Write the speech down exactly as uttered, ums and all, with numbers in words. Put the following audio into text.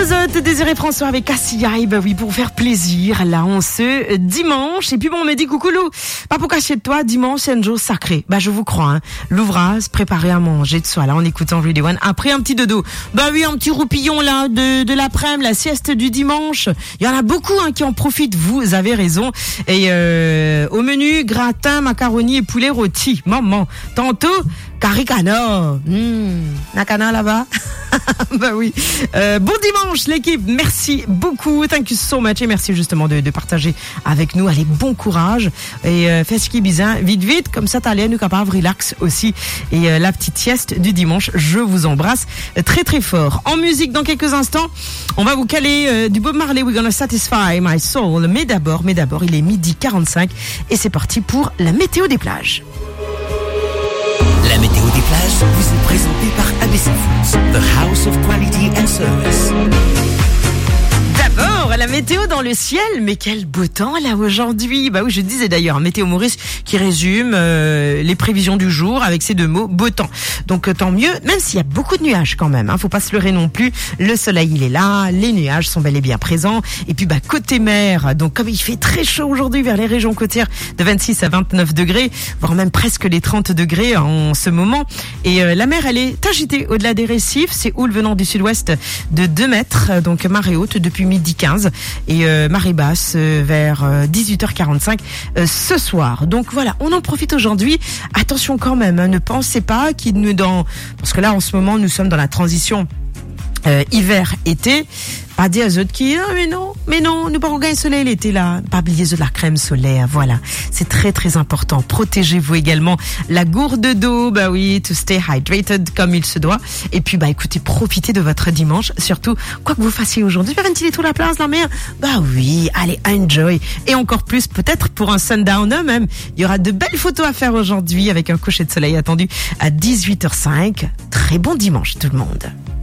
autres, Désiré François avec Cassia, bah oui, pour faire plaisir, là, on se dimanche. Et puis bon, on me dit, coucou Lou, pas pour cacher de toi, dimanche, c'est un jour sacré. Bah, je vous crois, hein. L'ouvrage, préparer à manger de soi, là, en écoutant Radio One. Après, un petit dodo. Bah oui, un petit roupillon, là, de, de l'après-midi, la sieste du dimanche. Il y en a beaucoup, hein, qui en profitent. Vous avez raison. Et, euh, au menu, gratin, macaroni et poulet rôti. Maman. Tantôt, caricano. Mmh. Nakana là-bas. Bah oui. Euh, bon dimanche l'équipe, merci beaucoup, thank you so much et merci justement de, de partager avec nous. Allez, bon courage et euh, fais ce qui est bizarre, vite vite, comme ça t'allais nous capable relax aussi et euh, la petite sieste du dimanche. Je vous embrasse très très fort. En musique dans quelques instants, on va vous caler euh, du Bob Marley, We're Gonna Satisfy My Soul. Mais d'abord, mais d'abord, il est midi quarante-cinq et c'est parti pour la météo des plages. La météo des plages vous est présentée par A B C Foods, the house of quality and service. D'abord, la météo dans le ciel, mais quel beau temps là aujourd'hui. Bah oui, je disais d'ailleurs, Météo Maurice qui résume euh, les prévisions du jour avec ces deux mots, beau temps. Donc tant mieux, même s'il y a beaucoup de nuages quand même, hein, faut pas se leurrer non plus. Le soleil il est là, les nuages sont bel et bien présents. Et puis bah côté mer, donc comme il fait très chaud aujourd'hui vers les régions côtières, de vingt-six à vingt-neuf degrés, voire même presque les trente degrés en ce moment. Et euh, la mer elle est agitée au-delà des récifs, c'est houle venant du sud-ouest de deux mètres, donc marée haute depuis midi quinze et euh, marée basse euh, vers euh, dix-huit heures quarante-cinq euh, ce soir. Donc voilà, on en profite aujourd'hui. Attention quand même, hein, ne pensez pas qu'il nous dans parce que là en ce moment nous sommes dans la transition euh, hiver-été. Pas dire aux autres qui, ah, mais non, mais non, nous pas gagner le soleil l'été là. Pas oublier de la crème solaire, voilà. C'est très très important. Protégez-vous également la gourde d'eau, bah oui, to stay hydrated comme il se doit. Et puis bah écoutez, profitez de votre dimanche, surtout quoi que vous fassiez aujourd'hui. Pas ventiler toute la place, la mer. Bah oui, allez, enjoy. Et encore plus, peut-être pour un sundowner même. Il y aura de belles photos à faire aujourd'hui avec un coucher de soleil attendu à dix-huit heures cinq. Très bon dimanche tout le monde.